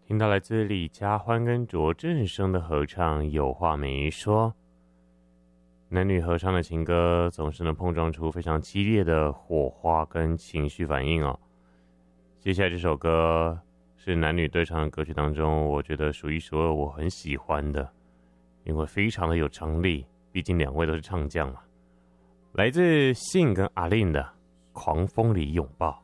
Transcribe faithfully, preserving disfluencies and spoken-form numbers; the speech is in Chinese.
听到来自李佳欢跟卓振声的合唱，有话没说。男女合唱的情歌总是能碰撞出非常激烈的火花跟情绪反应哦。接下来这首歌是男女对唱的歌曲当中，我觉得数一数二我很喜欢的，因为非常的有张力，毕竟两位都是唱将嘛。来自信跟阿令的《狂风里拥抱》。